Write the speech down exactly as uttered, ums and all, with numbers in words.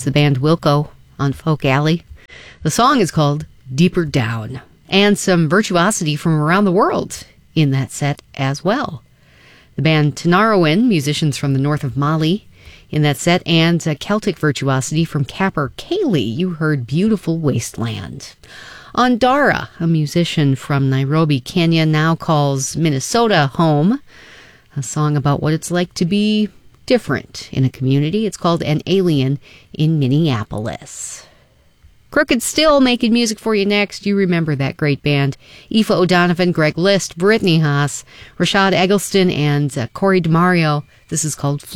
It's the band Wilco on Folk Alley. The song is called Deeper Down. And some virtuosity from around the world in that set as well. The band Tinariwen, musicians from the north of Mali, in that set, and uh, Celtic virtuosity from Capper Cayley. You heard Beautiful Wasteland. Ondara, a musician from Nairobi, Kenya, now calls Minnesota home. A song about what it's like to be different in a community. It's called An Alien in Minneapolis. Crooked Still making music for you next. You remember that great band. Aoife O'Donovan, Greg List, Brittany Haas, Rashad Eggleston, and uh, Corey DeMario. This is called